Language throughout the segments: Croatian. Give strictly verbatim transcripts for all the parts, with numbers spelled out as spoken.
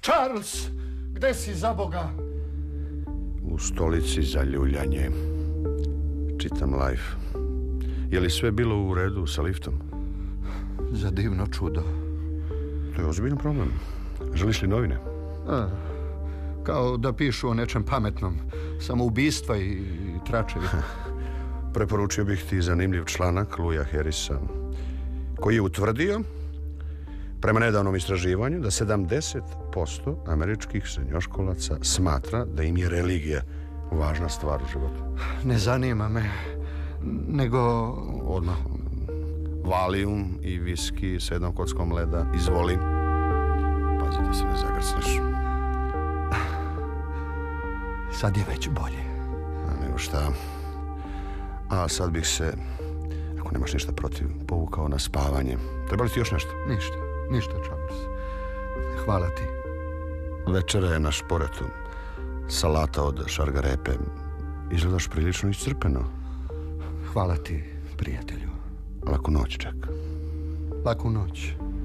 Charles, gde si, za Boga? U stolici za ljuljanje. Čitam live. Je li sve bilo u redu sa liftom? Za divno čudo. To je ozbiljan problem. Želiš li novine? A, kao da pišu o nečem pametnom. Samoubistva i, i tračevi. Preporučio bih ti zanimljiv članak Louisa Harrisa, koji je utvrdio, prema nedavnom istraživanju, da sedamdeset posto američkih srednjoškolaca smatra da im je religija važna stvar u životu. Ne zanima me, nego... Odmah. Valium i viski sa jednom kockom leda. Izvoli. Pazi da se ne zagrcneš. Sad je već bolje. A nego šta. A sad bih se, ako nemaš ništa protiv, povukao na spavanje. Treba li ti još nešto? Ništa, ništa, Charles. Hvala ti. Večera je na šporetu. Salata od šargarepe. Izgledaš prilično iscrpeno. Hvala ti, prijatelju. Laku noć, Jack. Laku noć.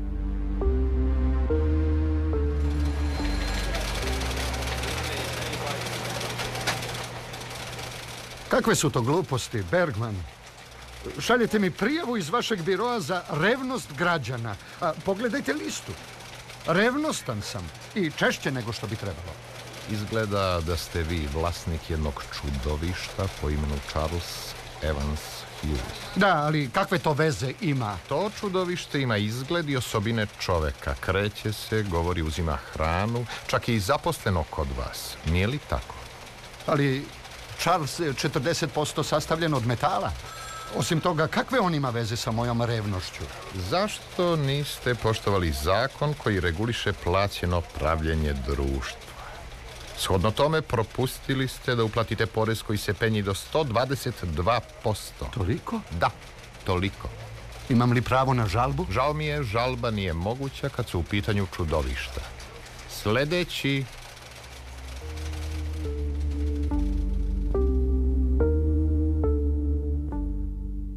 Kakve su to gluposti, Bergman? Šaljete mi prijavu iz vašeg biroa za revnost građana. A, pogledajte listu. Revnostan sam i češće nego što bi trebalo. Izgleda da ste vi vlasnik jednog čudovišta po imenu Charles Evans Hughes. Da, ali kakve to veze ima? To čudovište ima izgled i osobine čoveka. Kreće se, govori, uzima hranu, čak je i zaposleno kod vas. Nije li tako? Ali Charles je četrdeset posto sastavljen od metala. Osim toga, kakve on ima veze sa mojom revnošću? Zašto niste poštovali zakon koji reguliše plaćeno pravljenje društva? Shodno tome, propustili ste da uplatite porez koji se penji do sto dvadeset dva posto. Toliko? Da, toliko. Imam li pravo na žalbu? Žao mi je, žalba nije moguća kad su u pitanju čudovišta. Sljedeći.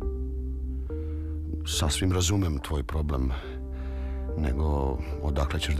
Sasvim razumem tvoj problem, nego odakle ćeš